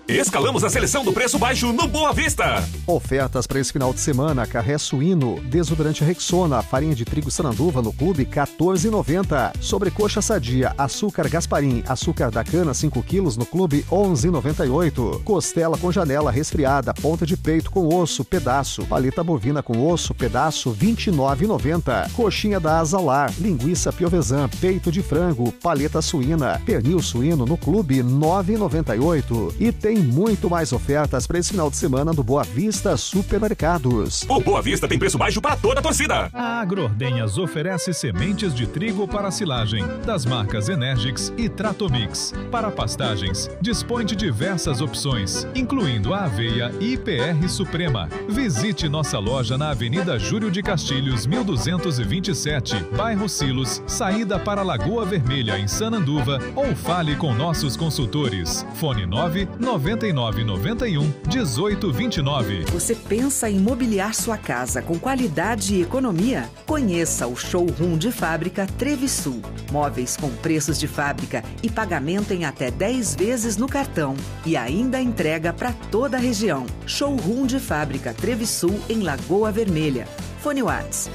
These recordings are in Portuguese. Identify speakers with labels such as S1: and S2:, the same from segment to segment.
S1: Escalamos a seleção do preço baixo no Boa Vista.
S2: Ofertas para esse final de semana: carré suíno, desodorante Rexona, farinha de trigo Sananduva no clube R$14,90. Sobrecoxa sadia, açúcar Gasparim, açúcar da cana 5 quilos no clube R$11,98. Costela com janela resfriada, ponta de peito com osso, pedaço. Paleta bovina com osso, pedaço R$29,90. Coxinha da Azalar, linguiça piovesan, peito de frango, paleta suína, pernil suíno no clube R$9,98. E tem muito mais ofertas para esse final de semana do Boa Vista Supermercados.
S1: O Boa Vista tem preço baixo para toda a torcida.
S3: A Agroordenhas oferece sementes de trigo para silagem das marcas Energix e Tratomix. Para pastagens, dispõe de diversas opções, incluindo a aveia IPR Suprema. Visite nossa loja na Avenida Júlio de Castilhos, 1227, bairro Silos, saída para Lagoa Vermelha, em Sananduva, ou fale com nossos consultores. Fone 99991-1829.
S4: Você pensa em mobiliar sua casa com qualidade e economia? Conheça o Showroom de Fábrica Trevisul. Móveis com preços de fábrica e pagamento em até 10 vezes no cartão. E ainda entrega para toda a região. Showroom de Fábrica Trevisul em Lagoa Vermelha. Fone Whats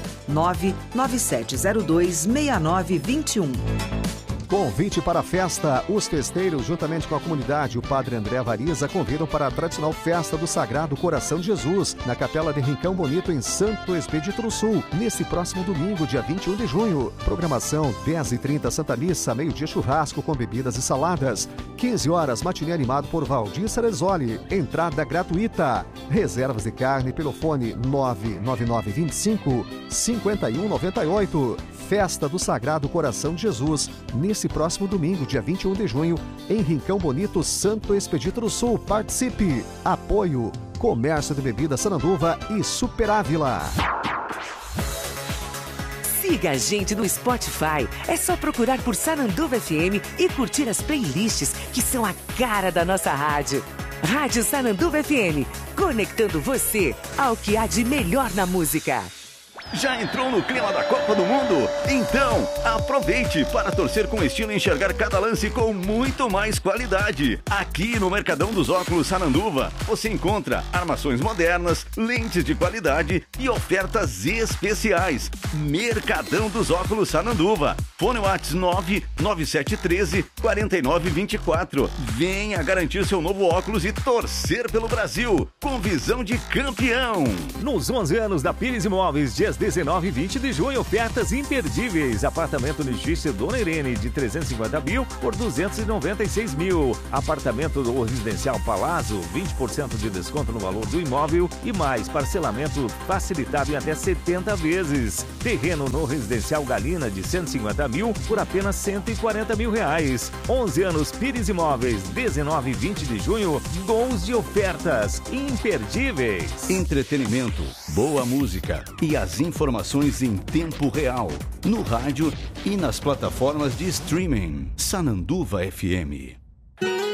S4: 997026921.
S2: Convite para a festa. Os festeiros, juntamente com a comunidade, o Padre André Variza, convidam para a tradicional festa do Sagrado Coração de Jesus, na Capela de Rincão Bonito, em Santo Expedito do Sul, nesse próximo domingo, dia 21 de junho. Programação: 10h30 Santa Missa, meio-dia churrasco com bebidas e saladas. 15 horas, matinê animado por Valdir Ceresoli. Entrada gratuita. Reservas de carne pelo fone 99925-5198. Festa do Sagrado Coração de Jesus, nesse próximo domingo, dia 21 de junho, em Rincão Bonito, Santo Expedito do Sul. Participe! Apoio: Comércio de Bebidas Sananduva e Super Ávila.
S5: Siga a gente no Spotify. É só procurar por Sananduva FM e curtir as playlists que são a cara da nossa rádio. Rádio Sananduva FM, conectando você ao que há de melhor na música.
S6: Já entrou no clima da Copa do Mundo? Então, aproveite para torcer com estilo e enxergar cada lance com muito mais qualidade. Aqui no Mercadão dos Óculos Sananduva, você encontra armações modernas, lentes de qualidade e ofertas especiais. Mercadão dos Óculos Sananduva. Fone WhatsApp 99713-4924. Venha garantir seu novo óculos e torcer pelo Brasil, com visão de campeão.
S7: Nos 11 anos da Pires Imóveis, dias 19 e 20 de junho, ofertas imperdíveis. Apartamento no edifício Dona Irene, de 350 mil por 296 mil. Apartamento do residencial Palazzo, 20% de desconto no valor do imóvel e mais parcelamento facilitado em até 70 vezes. Terreno no residencial Galina, de 150 mil por apenas 140 mil reais. 11 anos Pires Imóveis, 19 e 20 de junho, gols de ofertas imperdíveis.
S6: Entretenimento, boa música e as informações em tempo real, no rádio e nas plataformas de streaming. Sananduva FM.